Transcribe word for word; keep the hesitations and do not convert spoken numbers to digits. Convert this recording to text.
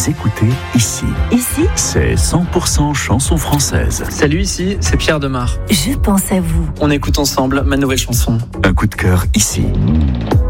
Vous écoutez Ici. Ici, C'est cent pour cent chanson française. Salut, ici, c'est Pierre Demar. je pense à vous. On écoute ensemble ma nouvelle chanson. Un coup de cœur ici.